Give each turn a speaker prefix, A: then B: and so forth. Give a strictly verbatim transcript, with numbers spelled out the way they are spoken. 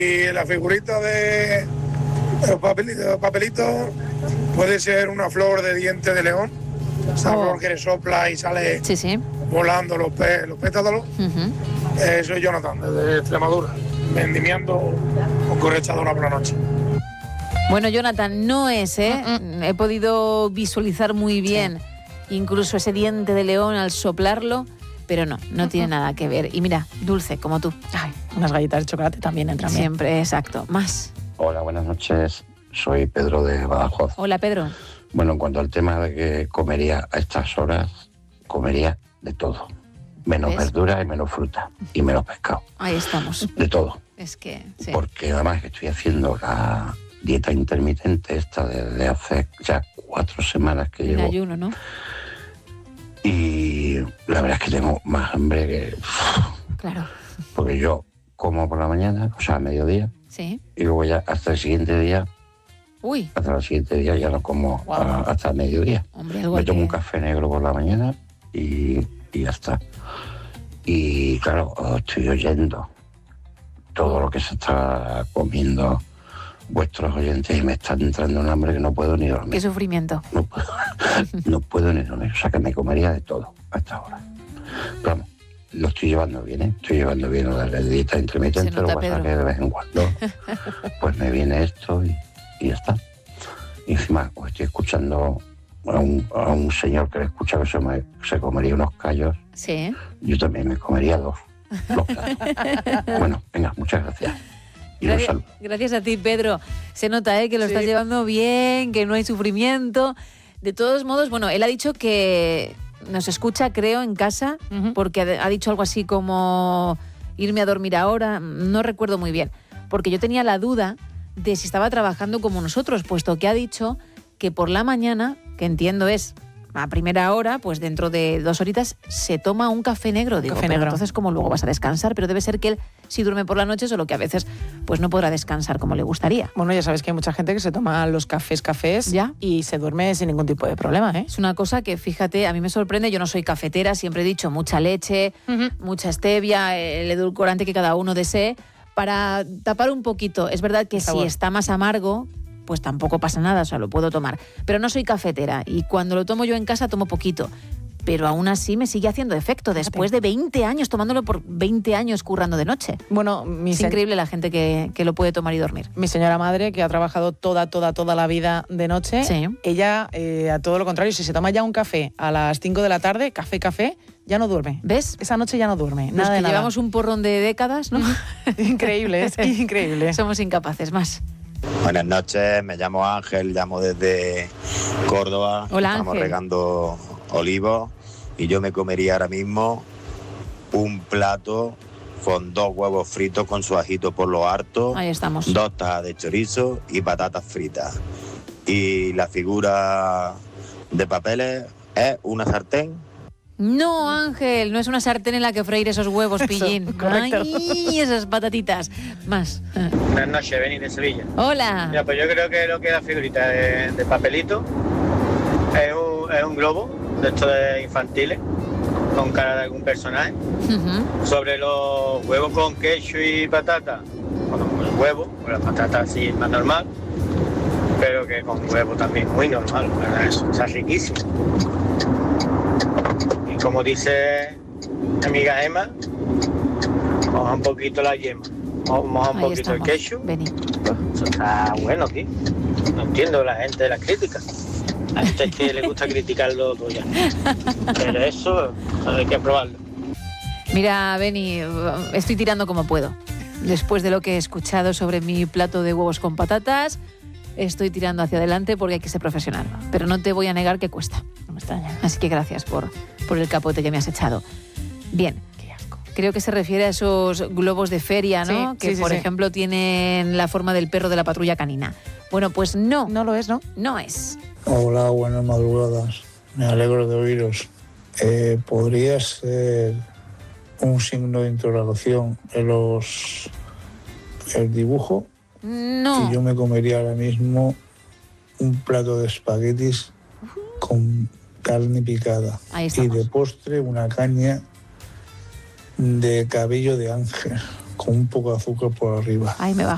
A: Y la figurita de los papelitos, papelitos puede ser una flor de diente de león, esa
B: Oh.
A: flor que le sopla y sale
B: Sí, sí.
A: volando los, pe- los pétalos.
B: Ujú.
A: Eh, soy Jonathan, desde Extremadura, vendimiando con correchadora por la noche.
B: Bueno, Jonathan, no es, ¿eh?
C: Mm,
B: He podido visualizar muy bien incluso ese diente de león al soplarlo, pero no, no tiene nada que ver. Y mira, dulce, como tú.
C: Ay, unas galletas de chocolate también entran bien.
B: Siempre, exacto. Más.
D: Hola, buenas noches. Soy Pedro de Badajoz.
B: Hola, Pedro.
D: Bueno, en cuanto al tema de que comería a estas horas, comería de todo. Menos
B: ¿Ves?
D: verdura y menos fruta. Y menos pescado.
B: Ahí estamos.
D: De todo.
B: Es que, sí.
D: Porque además que estoy haciendo la dieta intermitente esta desde hace ya cuatro semanas que
B: En
D: llevo.
B: ayuno, ¿no?
D: Y la verdad es que tengo más hambre que...
B: Claro.
D: Porque yo como por la mañana, o sea, a mediodía,
B: Sí.
D: y luego ya hasta el siguiente día,
B: Uy,
D: hasta el siguiente día ya no como
C: Wow.
D: a- hasta el mediodía.
B: hombre, algo
D: Me
B: hay
D: tomo
B: que...
D: un café negro por la mañana y, y ya está. Y claro, os estoy oyendo todo lo que se está comiendo vuestros oyentes y me está entrando un hambre que no puedo ni dormir.
B: Qué sufrimiento.
D: No puedo, no puedo ni dormir. O sea que me comería de todo a esta hora. Pero vamos, lo estoy llevando bien, ¿eh? Estoy llevando bien la dieta intermitente,
B: Se
D: lo
B: nota,
D: que pasa
B: Pedro.
D: que de vez en cuando pues me viene esto y, y ya está. Y encima os estoy escuchando a un, a un señor que le escucha que se, me- se comería unos callos.
B: Sí.
D: Yo también me comería dos. dos platos. Bueno, venga, muchas gracias. Y un
B: Gracias,
D: saludo.
B: gracias a ti, Pedro. Se nota, ¿eh? Que lo
C: Sí.
B: estás llevando bien, que no hay sufrimiento. De todos modos, bueno, él ha dicho que nos escucha, creo, en casa,
C: Ujú.
B: porque ha ha dicho algo así como irme a dormir ahora. No recuerdo muy bien, porque yo tenía la duda de si estaba trabajando como nosotros, puesto que ha dicho que por la mañana, que entiendo es a primera hora, pues dentro de dos horitas, se toma un café negro. Digo,
C: café
B: pero
C: negro.
B: entonces, ¿cómo luego vas a descansar? Pero debe ser que él sí duerme por la noche, solo que a veces pues no podrá descansar como le gustaría.
C: Bueno, ya sabes que hay mucha gente que se toma los cafés cafés
B: Ya.
C: y se duerme sin ningún tipo de problema, ¿eh?
B: Es una cosa que, fíjate, a mí me sorprende. Yo no soy cafetera, siempre he dicho mucha leche, mucha stevia, el edulcorante que cada uno desee, para tapar un poquito. Es verdad que
C: El
B: si
C: sabor.
B: está más amargo, pues tampoco pasa nada, o sea, lo puedo tomar. Pero no soy cafetera y cuando lo tomo yo en casa tomo poquito. Pero aún así me sigue haciendo efecto después de veinte años, tomándolo por veinte años currando de noche.
C: Bueno, mi,
B: Es
C: se-
B: increíble la gente que, que lo puede tomar y dormir.
C: mi señora madre, que ha trabajado toda, toda, toda la vida de noche,
B: Sí.
C: ella, eh, a todo lo contrario, si se toma ya un café a las cinco de la tarde, café, café, ya no duerme.
B: ¿Ves?
C: Esa noche ya no duerme,
B: Los
C: nada
B: que
C: de nada.
B: llevamos un porrón de décadas, ¿no?
C: Increíble, es increíble.
B: Somos incapaces, más.
E: Buenas noches, me llamo Ángel, llamo desde Córdoba.
B: Hola,
E: Estamos
B: Ángel.
E: regando olivos y yo me comería ahora mismo un plato con dos huevos fritos con su ajito por lo harto,
B: Ahí estamos.
E: dos tajas de chorizo y patatas fritas. Y la figura de papeles es una sartén.
B: No, Ángel, no es una sartén en la que freír esos huevos, pillín.
C: correcto.
B: Ay, esas patatitas. Más.
F: Buenas noches, Beni de Sevilla.
B: Hola.
F: Mira, pues yo creo que lo que es la figurita de, de papelito es un, es un globo de estos de infantiles con cara de algún personaje.
B: Ujú.
F: Sobre los huevos con queso y patata, bueno, el huevo, con la patata así más normal, pero que con huevo también muy normal, la verdad, eso está riquísimo. Y como dice mi amiga Emma, moja un poquito la yema, mo- moja un
B: Ahí
F: poquito
B: estamos.
F: el queso.
B: Vení.
F: Eso está bueno, tío. No entiendo la gente de las críticas. A gente es que le gusta criticarlo todo ya. Pero eso hay que probarlo.
B: Mira, Beni, estoy tirando como puedo. Después de lo que he escuchado sobre mi plato de huevos con patatas, estoy tirando hacia adelante porque hay que ser profesional. Pero no te voy a negar que cuesta.
C: No me extraña.
B: Así que gracias por, por el capote que me has echado. Bien.
C: Qué asco.
B: Creo que se refiere a esos globos de feria, ¿no?
C: Sí,
B: que,
C: sí, sí,
B: por
C: sí.
B: ejemplo, tienen la forma del perro de la patrulla canina. Bueno, pues no,
C: No lo es, ¿no?
B: no es.
A: Hola, buenas madrugadas. Me alegro de oíros. Eh, ¿Podría ser un signo de interrogación en los el dibujo?
B: No.
A: Y yo me comería ahora mismo un plato de espaguetis con carne picada.
B: Ahí
A: Y
B: estamos.
A: de postre una caña de cabello de ángel con un poco de azúcar por arriba.
B: Ahí me bajo.